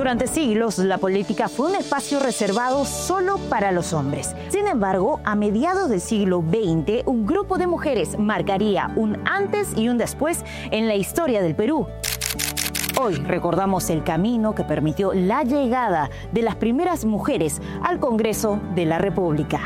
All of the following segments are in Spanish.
Durante siglos, la política fue un espacio reservado solo para los hombres. Sin embargo, a mediados del siglo XX, un grupo de mujeres marcaría un antes y un después en la historia del Perú. Hoy recordamos el camino que permitió la llegada de las primeras mujeres al Congreso de la República.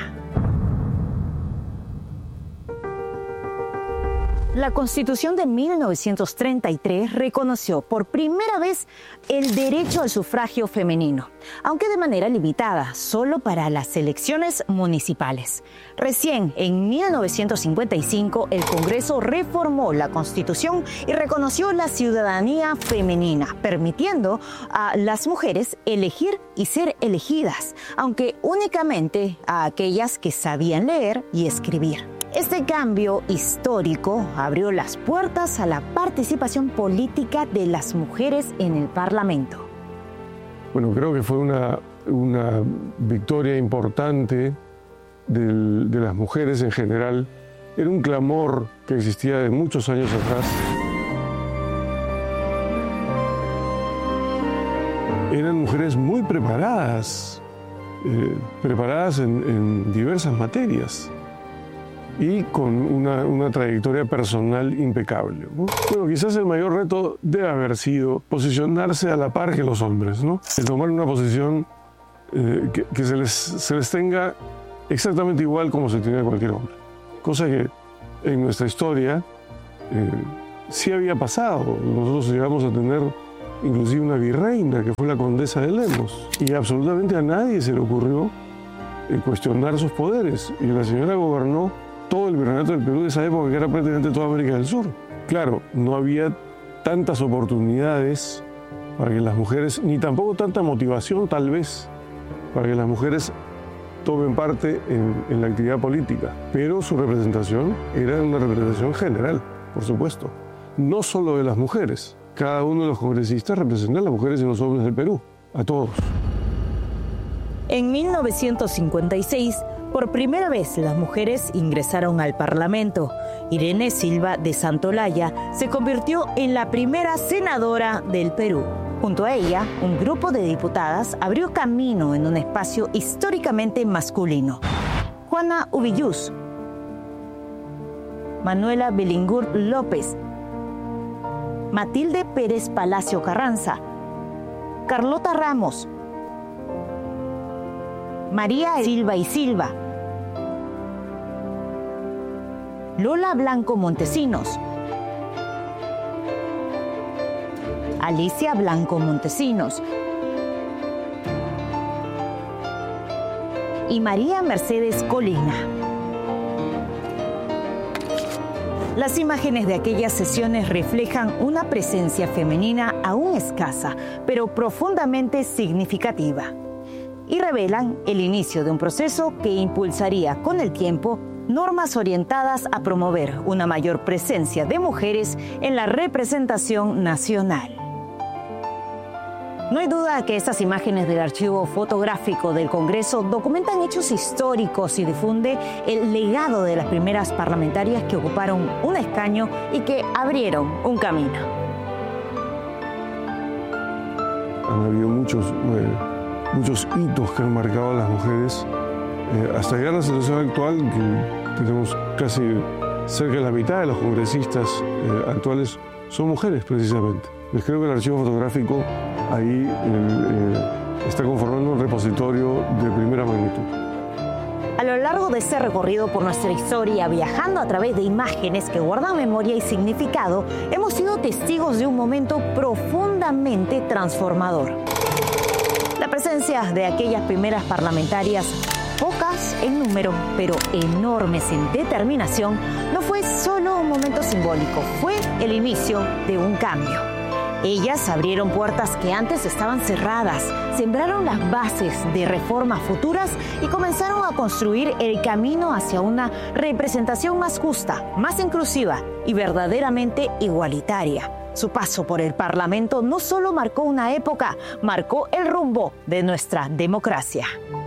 La Constitución de 1933 reconoció por primera vez el derecho al sufragio femenino, aunque de manera limitada, solo para las elecciones municipales. Recién, en 1955, el Congreso reformó la Constitución y reconoció la ciudadanía femenina, permitiendo a las mujeres elegir y ser elegidas, aunque únicamente a aquellas que sabían leer y escribir. Este cambio histórico abrió las puertas a la participación política de las mujeres en el Parlamento. Bueno, creo que fue una victoria importante de las mujeres en general. Era un clamor que existía de muchos años atrás. Eran mujeres muy preparadas, en diversas materias, y con una trayectoria personal impecable, ¿no? Bueno, quizás el mayor reto debe haber sido posicionarse a la par que los hombres, ¿no? El tomar una posición que se les tenga exactamente igual como se tiene a cualquier hombre. Cosa que en nuestra historia sí había pasado. Nosotros llegamos a tener inclusive una virreina que fue la condesa de Lemos, y absolutamente a nadie se le ocurrió cuestionar sus poderes, y la señora gobernó todo el virreinato del Perú de esa época, que era prácticamente toda América del Sur. Claro, no había tantas oportunidades para que las mujeres, ni tampoco tanta motivación tal vez, para que las mujeres tomen parte en la actividad política, pero su representación era una representación general, por supuesto, no solo de las mujeres. Cada uno de los congresistas representa a las mujeres y los hombres del Perú, a todos. En 1956, por primera vez las mujeres ingresaron al Parlamento. Irene Silva de Santolaya se convirtió en la primera senadora del Perú. Junto a ella, un grupo de diputadas abrió camino en un espacio históricamente masculino. Juana Ubillús, Manuela Belingur López, Matilde Pérez Palacio Carranza, Carlota Ramos, María Silva y Silva, Lola Blanco Montesinos, Alicia Blanco Montesinos y María Mercedes Colina. Las imágenes de aquellas sesiones reflejan una presencia femenina aún escasa, pero profundamente significativa, y revelan el inicio de un proceso que impulsaría con el tiempo normas orientadas a promover una mayor presencia de mujeres en la representación nacional. No hay duda que estas imágenes del archivo fotográfico del Congreso documentan hechos históricos y difunde el legado de las primeras parlamentarias que ocuparon un escaño y que abrieron un camino. Han habido muchos hitos que han marcado a las mujeres, hasta llegar a la situación actual, que tenemos casi cerca de la mitad de los congresistas actuales son mujeres, precisamente. Les creo que el archivo fotográfico ahí está conformando un repositorio de primera magnitud. A lo largo de este recorrido por nuestra historia, viajando a través de imágenes que guardan memoria y significado, hemos sido testigos de un momento profundamente transformador. La presencia de aquellas primeras parlamentarias, pocas en número, pero enormes en determinación, no fue solo un momento simbólico, fue el inicio de un cambio. Ellas abrieron puertas que antes estaban cerradas, sembraron las bases de reformas futuras y comenzaron a construir el camino hacia una representación más justa, más inclusiva y verdaderamente igualitaria. Su paso por el Parlamento no solo marcó una época, marcó el rumbo de nuestra democracia.